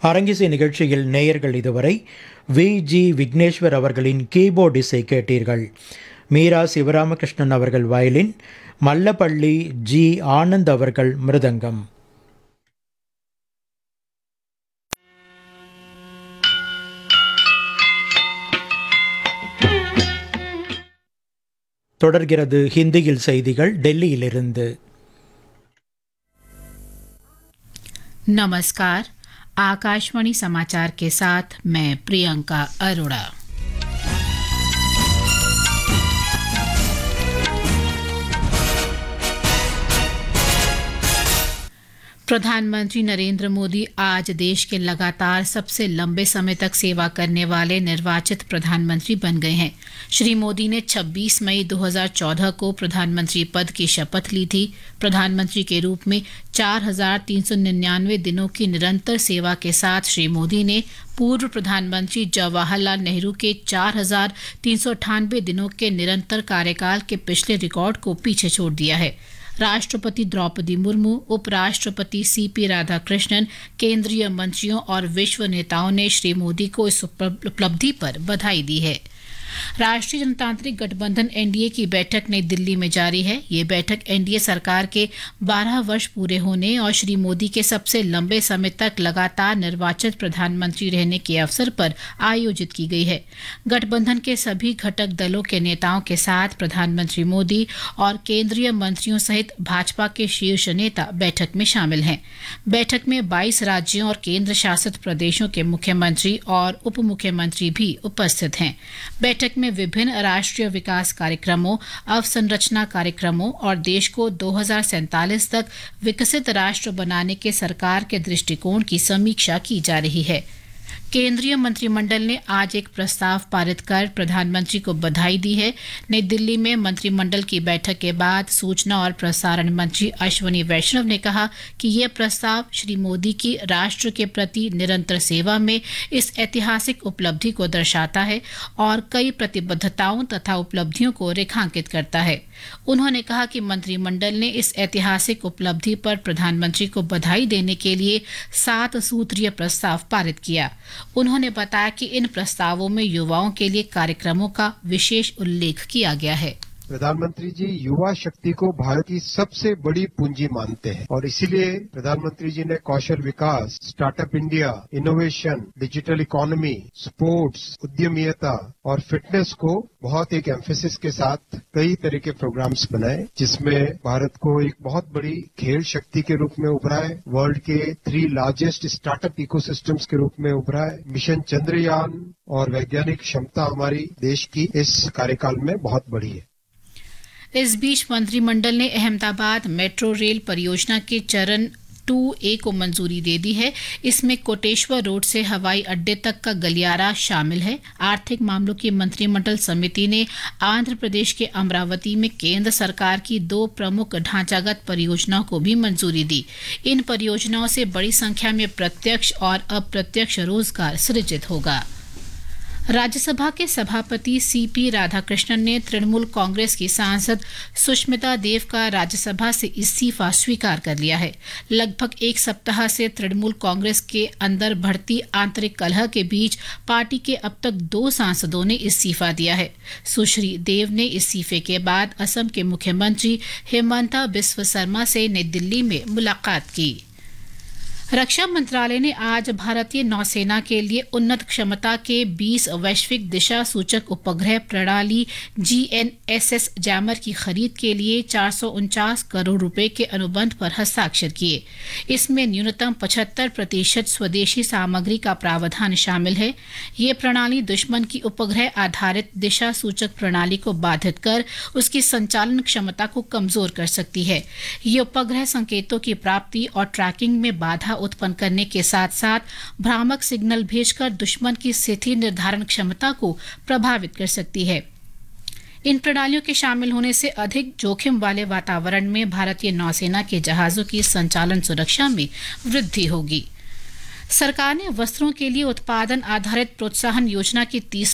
அரங்கிசை நிகழ்ச்சியில் நேயர்கள் இதுவரை வி.ஜி. விக்னேஸ்வர் அவர்களின் கீபோர்ட் இசை கேட்டீர்கள். மீரா சிவராமகிருஷ்ணன் அவர்கள் வயலின், மல்லப்பள்ளி ஜி. ஆனந்த் அவர்கள் மிருதங்கம். தொடர்கிறது ஹிந்தியில் செய்திகள் டெல்லியிலிருந்து. नमस्कार, आकाशवाणी समाचार के साथ मैं प्रियंका अरोड़ा। प्रधानमंत्री नरेंद्र मोदी आज देश के लगातार सबसे लंबे समय तक सेवा करने वाले निर्वाचित प्रधानमंत्री बन गए हैं। श्री मोदी ने 26 मई 2014 को प्रधानमंत्री पद की शपथ ली थी। प्रधानमंत्री के रूप में 4,399 दिनों की निरंतर सेवा के साथ श्री मोदी ने पूर्व प्रधानमंत्री जवाहरलाल नेहरू के 4,398 दिनों के निरंतर कार्यकाल के पिछले रिकॉर्ड को पीछे छोड़ दिया है। राष्ट्रपति द्रौपदी मुर्मू, उपराष्ट्रपति सीपी राधाकृष्णन, केंद्रीय मंत्रियों और विश्व नेताओं ने श्री मोदी को इस उपलब्धि पर बधाई दी है। राष्ट्रीय जनतांत्रिक गठबंधन एनडीए की बैठक नई दिल्ली में जारी है। ये बैठक एनडीए सरकार के 12 वर्ष पूरे होने और श्री मोदी के सबसे लंबे समय तक लगातार निर्वाचित प्रधानमंत्री रहने के अवसर पर आयोजित की गई है। गठबंधन के सभी घटक दलों के नेताओं के साथ प्रधानमंत्री मोदी और केंद्रीय मंत्रियों सहित भाजपा के शीर्ष नेता बैठक में शामिल हैं। बैठक में 22 राज्यों और केंद्र शासित प्रदेशों के मुख्यमंत्री और उप मुख्यमंत्री भी उपस्थित हैं। बैठक में विभिन्न राष्ट्रीय विकास कार्यक्रमों, अवसंरचना कार्यक्रमों और देश को 2047 तक विकसित राष्ट्र बनाने के सरकार के दृष्टिकोण की समीक्षा की जा रही है। केंद्रीय मंत्रिमंडल ने आज एक प्रस्ताव पारित कर प्रधानमंत्री को बधाई दी है। नई दिल्ली में मंत्रिमंडल की बैठक के बाद सूचना और प्रसारण मंत्री अश्विनी वैष्णव ने कहा कि यह प्रस्ताव श्री मोदी की राष्ट्र के प्रति निरंतर सेवा में इस ऐतिहासिक उपलब्धि को दर्शाता है और कई प्रतिबद्धताओं तथा उपलब्धियों को रेखांकित करता है। उन्होंने कहा कि मंत्रिमंडल ने इस ऐतिहासिक उपलब्धि पर प्रधानमंत्री को बधाई देने के लिए 7 सूत्रीय प्रस्ताव पारित किया। उन्होंने बताया कि इन प्रस्तावों में युवाओं के लिए कार्यक्रमों का विशेष उल्लेख किया गया है। प्रधानमंत्री जी युवा शक्ति को भारत की सबसे बड़ी पूंजी मानते हैं और इसीलिए प्रधानमंत्री जी ने कौशल विकास, startup India, innovation, digital economy, sports, उद्यमियता और फिटनेस को बहुत एक एम्फेसिस के साथ कई तरह के प्रोग्राम्स बनाए, जिसमें भारत को एक बहुत बड़ी खेल शक्ति के रूप में उभरा है, वर्ल्ड के 3 लार्जेस्ट स्टार्टअप इकोसिस्टम्स के रूप में उभरा है। मिशन चंद्रयान और वैज्ञानिक क्षमता हमारी देश की इस कार्यकाल में बहुत बड़ी है। इस बीच मंत्रिमंडल ने अहमदाबाद मेट्रो रेल परियोजना के चरण 2A को मंजूरी दे दी है। इसमें कोटेश्वर रोड से हवाई अड्डे तक का गलियारा शामिल है। आर्थिक मामलों की मंत्रिमंडल समिति ने आंध्र प्रदेश के अमरावती में केंद्र सरकार की 2 प्रमुख ढांचागत परियोजनाओं को भी मंजूरी दी। इन परियोजनाओं से बड़ी संख्या में प्रत्यक्ष और अप्रत्यक्ष रोजगार सृजित होगा। राज्यसभा के सभापति सीपी राधाकृष्णन ने तृणमूल कांग्रेस की सांसद सुष्मिता देव का राज्यसभा से इस्तीफा स्वीकार कर लिया है। लगभग एक सप्ताह से तृणमूल कांग्रेस के अंदर बढ़ती आंतरिक कलह के बीच पार्टी के अब तक 2 सांसदों ने इस्तीफा दिया है। सुश्री देव ने इस्तीफे के बाद असम के मुख्यमंत्री हेमंता बिस्व शर्मा से नई दिल्ली में मुलाकात की। रक्षा मंत्रालय ने आज भारतीय नौसेना के लिए उन्नत क्षमता के 20 वैश्विक दिशा सूचक उपग्रह प्रणाली GNSS जैमर की खरीद के लिए 449 करोड़ रुपए के अनुबंध पर हस्ताक्षर किए। इसमें न्यूनतम 75% स्वदेशी सामग्री का प्रावधान शामिल है। ये प्रणाली दुश्मन की उपग्रह आधारित दिशा सूचक प्रणाली को बाधित कर उसकी संचालन क्षमता को कमजोर कर सकती है। ये उपग्रह संकेतों की प्राप्ति और ट्रैकिंग में बाधा उत्पन्न करने के साथ साथ भ्रामक सिग्नल भेजकर दुश्मन की स्थिति निर्धारण क्षमता को प्रभावित कर सकती है। इन प्रणालियों के शामिल होने से अधिक जोखिम वाले वातावरण में भारतीय नौसेना के जहाजों की संचालन सुरक्षा में वृद्धि होगी। सरकार ने वस्त्रों के लिए उत्पादन आधारित प्रोत्साहन योजना की 30